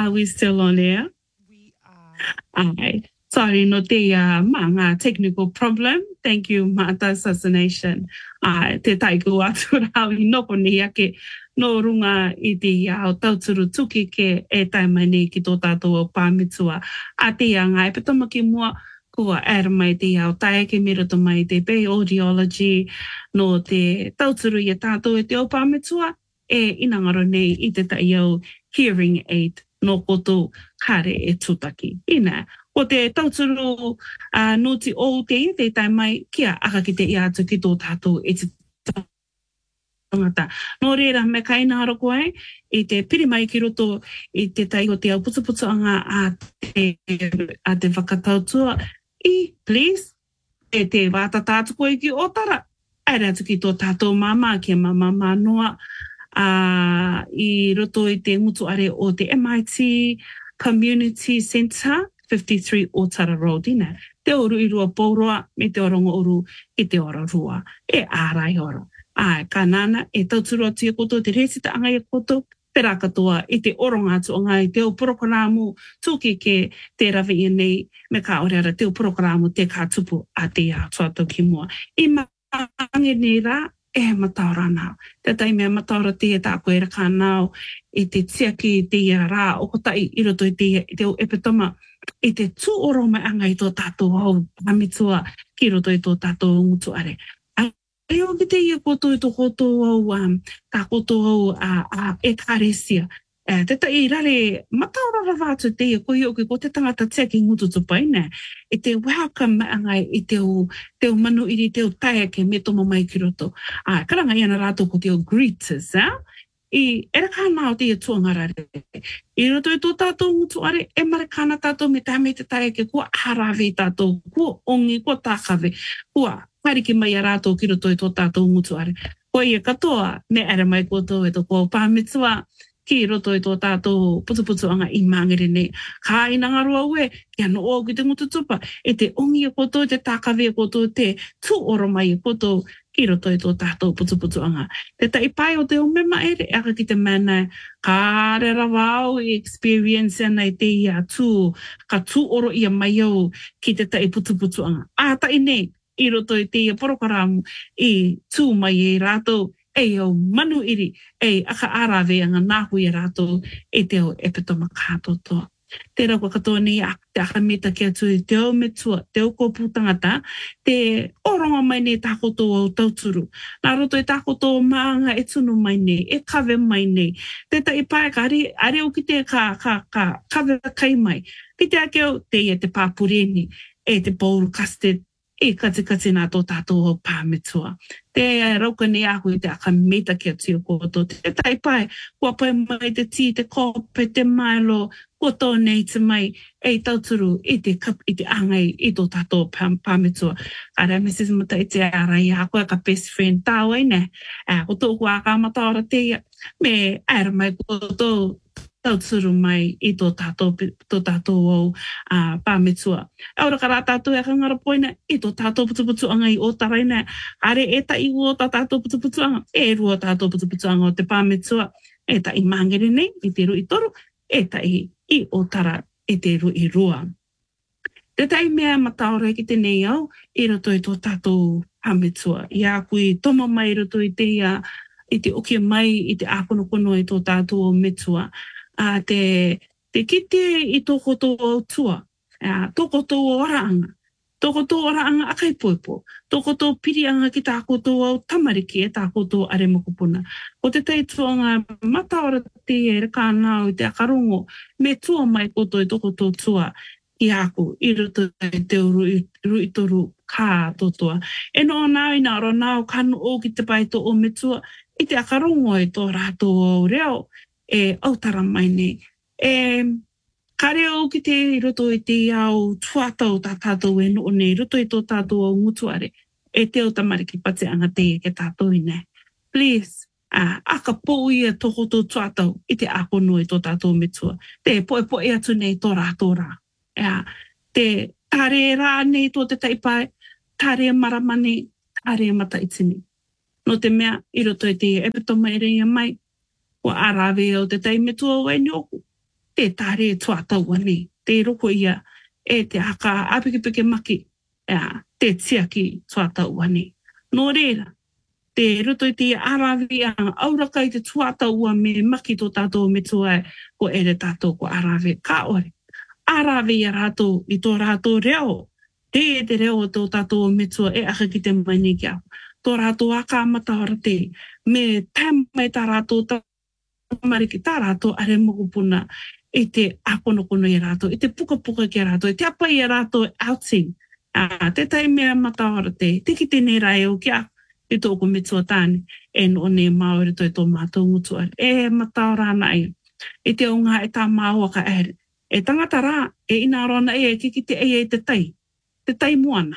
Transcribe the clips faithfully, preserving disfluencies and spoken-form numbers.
Are we still on air? We are. Aye. Sorry, no te uh, mga technical problem. Thank you, Mata Assassination. Uh, te taiku atu rau I noko ni ake no runga I te iau tauturu tuki ke e taimane ki tō tātou o pāmitua. A te anga e petoma ki mua kua ere mai te iau tae ke mira mai te Bay Audiology no te tauturu I tātou e te o pāmitua e inangaro nei I te tai au hearing aid no koto kare e tutaki. Ina, o te tauturu uh, noti o te te tai mai kia aka ki te ia atu ki tō tātou e te tangata. Nō reira me kaina haro koe, I te piri mai ki roto I te tai o te au putuputu anga a te, a te whakatautua. I, please, e te wāta tātu koe ki otara. Aira atu ki tō tātou mama, kia mama manoa. Uh, I roto I te mutu are o te M I T Community Centre, fifty-three Otara Road, ina. Te oru I rua pōroa, me te orongo oru I te ora rua. E ārai ora. Ai, ka nana, e tauturu atu I koto, te resita anga I koto, te rakatoa I te oronga atu o ngai, te o prokoramu, tūki ke te rawe I nei, me ka oreara te o prokoramu, te ka tupu a te a tuatau ki mua. I maange nei rā, e mataora nā. Te tai mea mataora te e tā koe ra kānau I te tiaki te ia rā o kotai I roto I te, te o epitoma I te tū oro mai anga I tō tātou hau pamitua ki roto I tō tātou ngutu are. Ai o ki te ia koto I tō koto au, um, tā koto au uh, uh, e kāresia. Uh, te tai rare mataora rawātu te ia koe o ki ko te tangata tiaki ngutu tupai ne. I te welcome mai anga I te o, te o manu iri te o taia ke me tomo mai ki roto. Ah, karanga iana rātou ko te o greeters, eh? I era kāna o te ia tuangarare. I roto I tō tātou ngutu are, e mare kāna tātou me tā me te taia ke kua harawe tātou, kua ongi, kua tākawe, kua pariki mai a rātou ki roto I tō tātou ngutu are. Ko ia katoa, me ere mai koto e tō kua pāmitua, ki roto I tō tātou putuputu anga I mangere nei. Ka inanga roa ue, kia no o ki te ngutu tupa, e te ongi a koto, te tākawe a koto, te tū oro mai a koto, ki roto I tō tātou putuputu anga. Te tai pai o te o mema ere, aka ki te mana, ka rera wau I experience ana I te ia tū, ka tū oro ia mai au ki te tai putuputu anga. A tai nei, I roto I te ia porokaramu, I tū mai e rātou, e au manu iri, e aka arawe anga nāhu I rātou e te o epitoma kātotoa. Te rau katoa nei, te aka meta ki atu I te o metua, te o kōpū tangata, te oronga mai nei tā kotoa o tauturu. Nā roto I tā kotoa maanga e tunu mai nei, e kawe mai nei. Te tai pai ka are, are o ki te ka, ka, ka kawe kai mai. Ki te ake o te ia te pāpureni, e te pōru kastet, e kati kati nā tō tātou o pāmitua. Te rauka ni ahu I te aka meta ki atu o koto. Te tai pai, kua pai mai te tī, te kope, te mailo, kua tō nei te mai, e tauturu I te kap, I te angai, I tō tātou pāmitua. Ara, Missus Mata I te arai, a koe ka best friend tāu ei ne. Ko tō kua ka mataora te ia, me ara mai ko tō tauturu mai I tō tātou, tō tātou au uh, pāmitua. Aura ka rā tātou e kangara poina, I tō tātou putuputu anga I o taraina, are e ta I o tā tātou putuputu anga, e rua tātou putuputu anga o te pāmitua, e ta I mangere nei, I te rui toru, e ta I, I o tara, e te rui rua. Te tai mea mataora ki te nei au, I roto I tō tātou pāmitua. I a kui toma mai roto I te ia, I te okia mai, I te ākonokono I tō tātou o metua. A te, te kite I tō koto o tua, a, tō koto o oraanga, tō koto o oraanga akai poipo, tō koto o pirianga ki tā koto o tamariki e tā koto o are mokopuna. Ko te tei tuanga mataora te e reka nāu I te akarongo, me tua mai koto I tō koto o tua I aku, I roto I te rui, rui toru kā totoa. E no nāu I nā ro nāu kanu o ki te pai tō o me tua, I te akarongo I tō rātou o reo, e autara mai nei. E kare o ki te roto I te au tuatau tā tātou e no nei, roto I tō tātou au ngutuare, e te o tamariki pate anga te e ke tātou I nei. Please, uh, aka pō ia tō tō tuatau I te akono I tō tātou metua. Te poe poe atu nei tō rātou rā. Uh, te tare rā nei tō te taipai, tare maramane, tare mata itini. No te mea, I roto I te epitoma I reia mai, o arawe o te tai metua o e nioku. te tare tua tau ane, te roko ia e te haka apike pike maki, ea, te tia ki tua tau ane. Nō reira, te roto i te arawi a auraka i te tua tau a me maki tō tātou me tua e ko ere tātou ko arawi. Ka ore, arawi a rātou i tō rātou reo, te e te reo tō tātou me tua e aka ki te maini kia. Tō rātou aka matahara te, me tamai tā rātou tā mariki tā rātou are mokupuna i te akonokono i rātou, i te puka puka ki rātou, i te apa i rātou outing. Uh, te tai mea matahara te, te ki te nerai o kia, i tōku me tua tāne, e no ne maori toi tō mātou ngutua. E matahara ana ai, i te unga e tā māua ka ere. E tangata rā, e ina rona e, ki ki te e e te tai, te tai moana.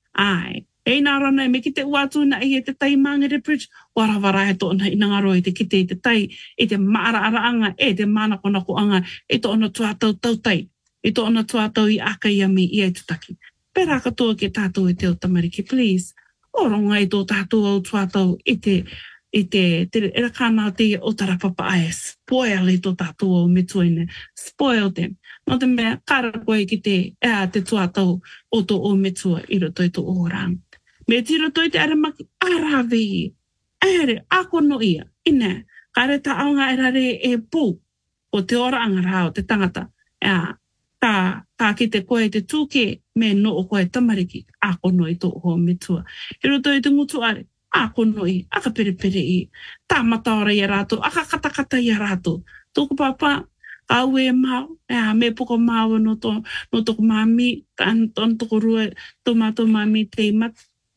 Ai, e ina rona e me ki te uatu na e e te tai Mangere Bridge, warawara e tōna ina ngaro i te ki te i te tai, i te maara araanga, e te mānakonako anga, i tōna tuatau tau tai, i tōna tuatau i aka i ami i e tutaki. Pera katoa ke tātou e te o tamariki, please. O ronga i tō tātou au tuatau i te, i te, te era kāna te o tarapapa ai, spoil i tō tātou au me tuine, spoil them. No te mea, kāra koe ki te, ea te tuatau o tō o me tua i roto i tō orang. Me tiro toi te aramaki, arawi, ere, akono ia, ine, kare ta aunga e rare e pū, o te ora angarao, te tangata, ea, tā, tā ki te koe te tūke, me no o koe tamariki, akono i tō o me tua. I roto i te ngutu are, akono i, aka pere pere i, tā mataora i a rātou, aka katakata i a rātou. Tōku papa, au e mau, ea, me poko mau no tō, no tōku mami, tān tōku rua, tō mātou mami te mat,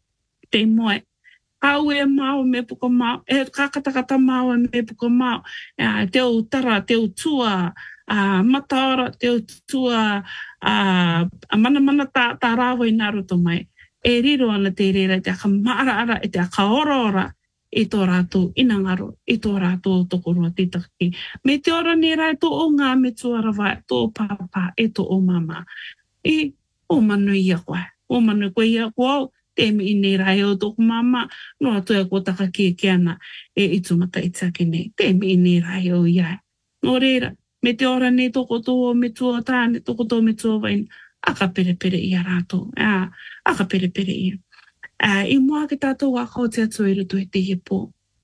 te moe. Au e mau me puko mau, e kakatakata mau e me puko mau, e te o tara, te o tua, a mataora, te o tua, a mana mana tā, tā rāwa i nā roto mai. E riro ana te reira, te aka maara ara, e te aka ora ora, i tō rātou inangaro, i tō rātou tokorua titaki. Me te ora ni rai tō o ngā me tuarawa, tō papa, e tō o mama. I o manu ia koe, o manu koe ia koe, te mi i nei rai o tōku mama, no atoia ko taka kia kia ana e itumata i take nei, te mi i nei rai o iai. Nō reira, me te ora nei toko tō me tua tāne, toko tō me tua wain, aka pere pere i a rātou, a, aka pere pere i. A, I mua ke tātou wako te atu i roto i te hepo.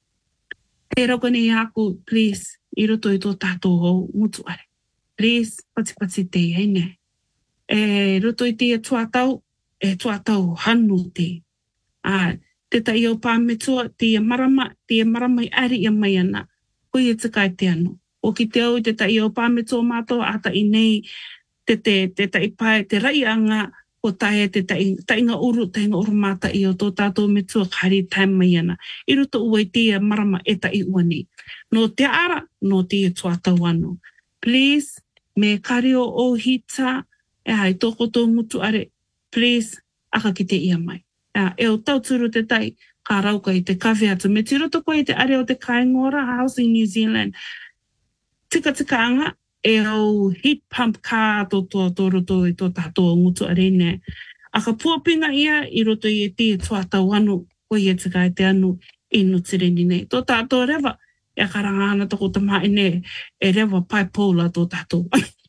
E roko nei aku, please, i roto i tō tātou hou mutu are. Please, pati pati te hei nei. E roto i te tuatau, e tuatau hanu te. A, te tai o pāmetua, te marama, te marama i ari i mai ana. Koi e tikai te anu. O ki te au, te tai o pāmetua mātou, ata i nei, te te, te tai pai, te rai anga, o tae te tai, tai ngā uru, tai ngā uru māta i o tō tātou metua kari tai mai ana. I roto ua i te marama e tai uani. No te ara, no te tuatau anu. Please, me kari o o hita, e hai tōko tō ngutu are, please, aka ki te ia mai. Uh, e o tauturu te tai, ka rauka i te kawhi atu. Me te roto koe i te are o te Kaingora Housing New Zealand. Tika tika anga, e au heat pump kaa tō tō tō roto i tō tātou ngutu arene. Aka puapinga ia i roto i te tuatau anu, koe i tika i te anu i nutireni nei. Tō tātou rewa, e karanga ana toko tamai ne, e rewa pai pola tō tātou.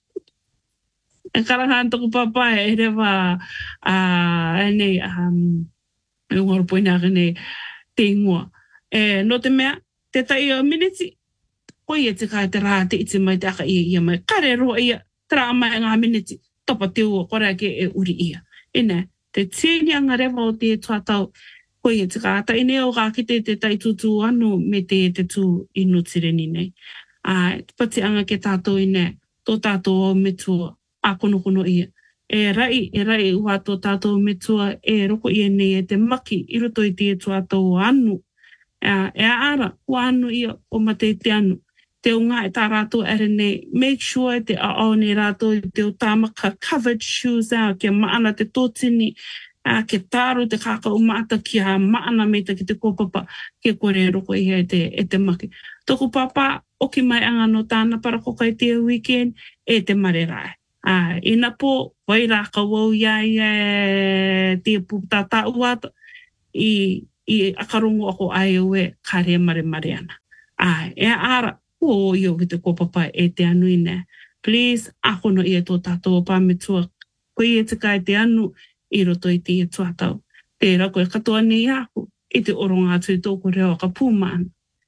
E karahan toko papai e rewa uh, ene um, e ngoro poina ane te ingoa. E no te mea, te tai o miniti, koi e te kai te rā te iti mai te aka ia ia mai. Kare roa ia, te rā mai ngā miniti, topa te ua, kore ake e uri ia. Ene, te tini anga rewa o te tuatau, koi e te kai, ta ine o kā ki te te tai tutu anu me te te tū inu tireni nei. Uh, pati anga ke tātou ine, tō tātou o me tua, a kono kono ia. E rai, e rai ua tō tātou me tua, e roko ia nei e te maki, i roto i te tuatau anu. E, e ara, ua anu ia o mate te anu. Te unga e tā rātou ere nei, make sure te ao nei rātou i te o tāmaka covered shoes au, kia maana te tōtini, a, ke tāru te kāka o maata kia maana meita ki te kōpapa, kia kore roko ia e te, e te maki. Toko papa, oki mai anga no tāna parakokai te weekend, e te mare rai. Ah, ina po, wai rā ka wau ia ia te pūtata uata i, i akarongo ako ai ue kare mare mare ana. Ah, e ara, o yo ki te kōpapa e te anu ine. Please, ako no ia tō tātou pāmetua. Koe e te kai te anu i roto i te ia tuatau. Te rako e katoa nei aku i te oronga atu i tōku reo ka pūmāna.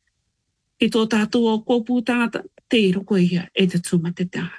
I tō tātou o kōpū tangata, te i roko ia e te tūmatetanga.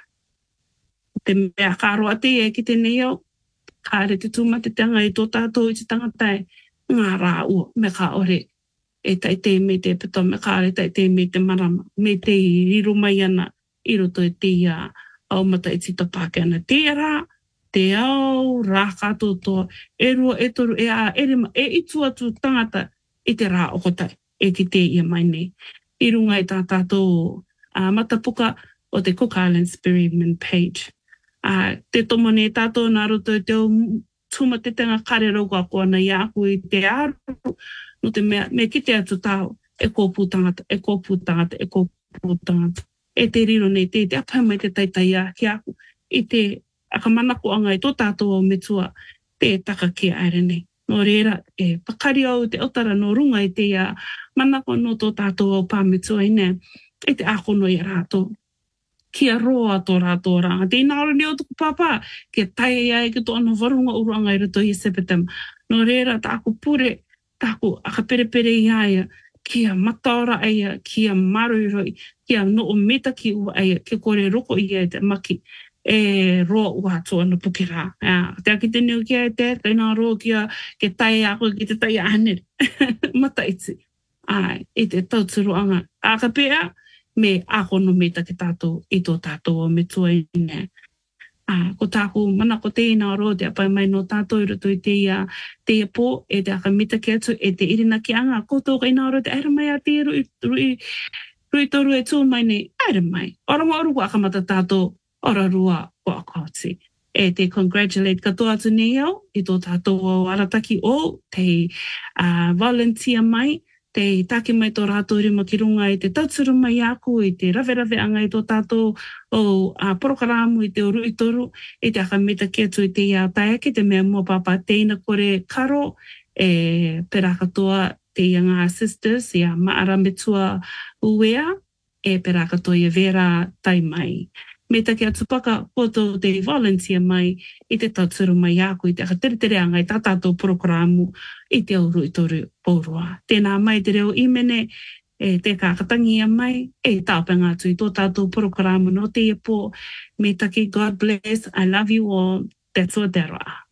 Te mea kāroa te e ki te neo, kāre te tūmatetanga i tō tātou i te tangatai, ngā rā ua, me ka ore e tai te me te pito, me kāre tai te me te marama, me te riro mai ana i roto i te ia aumata i tita Pāke ana. Te rā, te au, rā kātou toa, e rua, e toru, e a, e rima, e itu atu tangata i te rā okotai, e ki te ia mai nei. I runga i tā tātou uh, matapuka o te Cook Islands Bereavement Page. Uh, te tomo ne tātou nā roto i te o tūmatetanga kare rauka koa na i aku i te aru, no te mea, me ki te atu tāo, e kōpū tangata, e kōpū tangata, e kōpū tangata. E te riro nei te, te apai mai te taitai a ki aku, i te akamanako anga i tō tātou o metua, te taka ki aere nei. No reira, e pakari au te otara no runga i te a manako no tō tātou o pāmetua i nea, e te akono i rātou. Kia roa tō rātou ranga. Te inaoro ni o tuku pāpā, ke tae ai ki tō ana warunga uranga i rato i September. No reira, tāku pure, tāku akaperepere i aia, kia mataora aia, kia maruiroi, kia noo meta ki ua aia, kia kore roko i ai te maki, e roa ua atua na pukera. Te aki te neo kia e te, te inaoro kia, ke tae ako ki te tae anere. Mata iti. Ai, e te tauturu anga. Aka pēa, me ako no meta ke tātou i tō tātou o me tua i nea. Ah, ko tāku mana ko te ina ro te apai mai no tātou i roto i te ia, te ia pō, e te aka mita ki atu, e te irina ki anga, ko tō ka ina ro te aira mai a te rui, rui, rui toru e tū mai nei, aira mai. Oranga oru ko akamata tātou, ora rua ko akauti. E te congratulate katoa atu nei au, i tō tātou o arataki o, te uh, volunteer mai, te take mai tō rātou rima ki runga i te tauturu mai aku, i te rawe-rawe anga i tō tātou o uh, porokaramu i te oru i toru, i te akameta ki atu i te iau taia ki te mea mua papa teina kore karo, e pera katoa te Young Sisters, i a maara metua uea, e pera katoa i vera tai mai. Me take atu paka poto te volunteer mai i te tauturu mai aku i te akatere anga i tā tātou porokaramu i te auru i toru pōrua. Tēnā mai te reo imene e te kākatangia mai e tāpenga atu i tō tātou porokaramu no te e pō. Me take God bless, I love you all, that's what there are.